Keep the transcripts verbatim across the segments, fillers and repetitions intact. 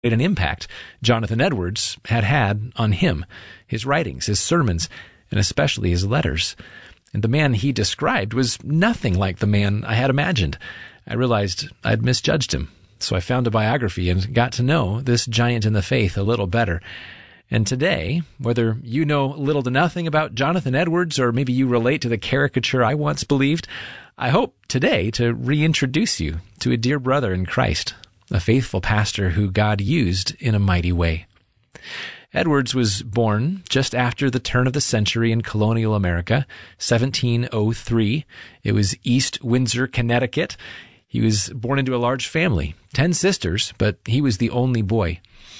an impact Jonathan Edwards had had on him, his writings, his sermons, and especially his letters. And the man he described was nothing like the man I had imagined. I realized I'd misjudged him, so I found a biography and got to know this giant in the faith a little better. And today, whether you know little to nothing about Jonathan Edwards, or maybe you relate to the caricature I once believed, I hope today to reintroduce you to a dear brother in Christ, a faithful pastor who God used in a mighty way. Edwards was born just after the turn of the century in colonial America, seventeen oh three. It was East Windsor, Connecticut. He was born into a large family, ten sisters, but he was the only boy.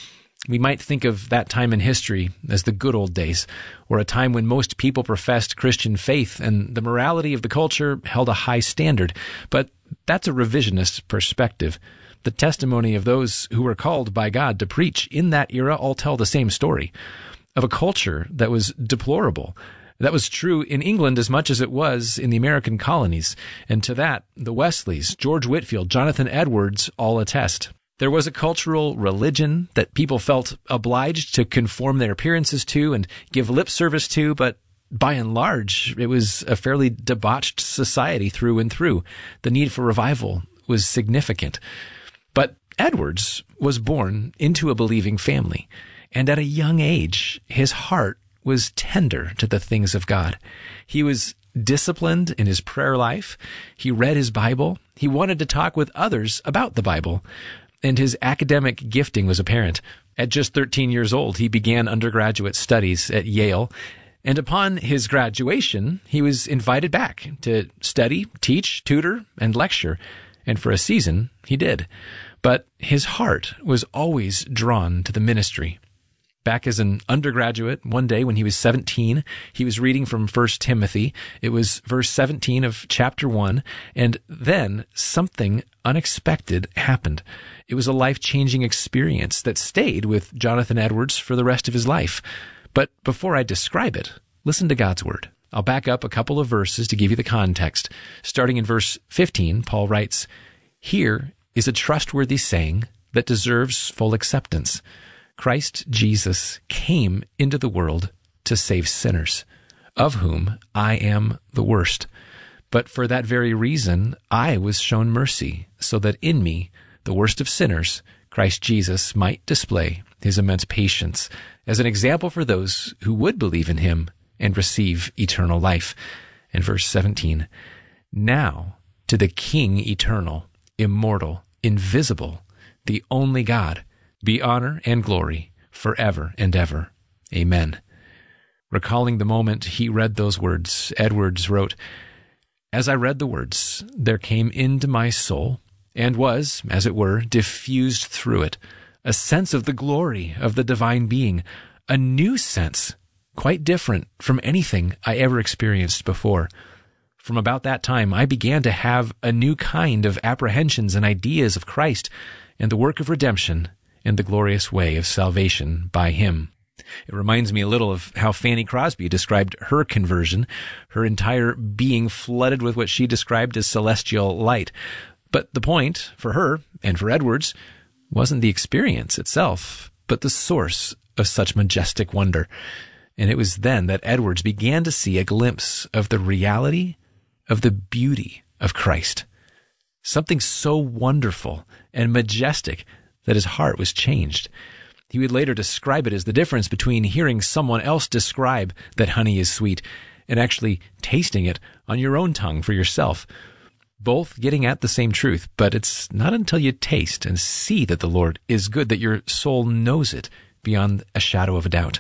We might think of that time in history as the good old days, or a time when most people professed Christian faith and the morality of the culture held a high standard. But that's a revisionist perspective. The testimony of those who were called by God to preach in that era all tell the same story, of a culture that was deplorable. That was true in England as much as it was in the American colonies, and to that, the Wesleys, George Whitefield, Jonathan Edwards all attest. There was a cultural religion that people felt obliged to conform their appearances to and give lip service to, but by and large, it was a fairly debauched society through and through. The need for revival was significant. But Edwards was born into a believing family, and at a young age, his heart was tender to the things of God. He was disciplined in his prayer life. He read his Bible. He wanted to talk with others about the Bible, and his academic gifting was apparent. At just thirteen years old, he began undergraduate studies at Yale, and upon his graduation, he was invited back to study, teach, tutor, and lecture. And for a season, he did. But his heart was always drawn to the ministry. Back as an undergraduate, one day when he was seventeen, he was reading from First Timothy. It was verse seventeen of chapter one, and then something unexpected happened. It was a life-changing experience that stayed with Jonathan Edwards for the rest of his life. But before I describe it, listen to God's word. I'll back up a couple of verses to give you the context. Starting in verse fifteen, Paul writes, "Here is a trustworthy saying that deserves full acceptance. Christ Jesus came into the world to save sinners, of whom I am the worst. But for that very reason, I was shown mercy, so that in me, the worst of sinners, Christ Jesus might display his immense patience as an example for those who would believe in him and receive eternal life." And verse seventeen, "Now to the King eternal, immortal, invisible, the only God, be honor and glory forever and ever. Amen." Recalling the moment he read those words, Edwards wrote, "As I read the words, there came into my soul, and was, as it were, diffused through it, a sense of the glory of the divine being, a new sense, quite different from anything I ever experienced before. From about that time, I began to have a new kind of apprehensions and ideas of Christ and the work of redemption and the glorious way of salvation by him." It reminds me a little of how Fanny Crosby described her conversion, her entire being flooded with what she described as celestial light. But the point for her and for Edwards wasn't the experience itself, but the source of such majestic wonder. And it was then that Edwards began to see a glimpse of the reality of the beauty of Christ. Something so wonderful and majestic that his heart was changed. He would later describe it as the difference between hearing someone else describe that honey is sweet and actually tasting it on your own tongue for yourself. Both getting at the same truth, but it's not until you taste and see that the Lord is good that your soul knows it beyond a shadow of a doubt.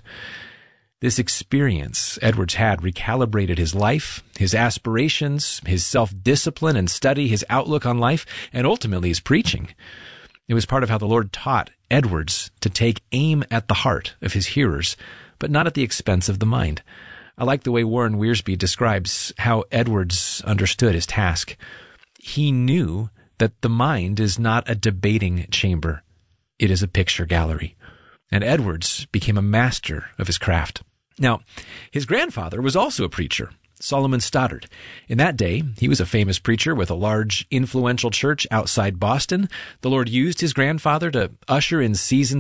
This experience Edwards had recalibrated his life, his aspirations, his self-discipline and study, his outlook on life, and ultimately his preaching. It was part of how the Lord taught Edwards to take aim at the heart of his hearers, but not at the expense of the mind. I like the way Warren Wiersbe describes how Edwards understood his task. He knew that the mind is not a debating chamber. It is a picture gallery. And Edwards became a master of his craft. Now, his grandfather was also a preacher, Solomon Stoddard. In that day, he was a famous preacher with a large, influential church outside Boston. The Lord used his grandfather to usher in seasons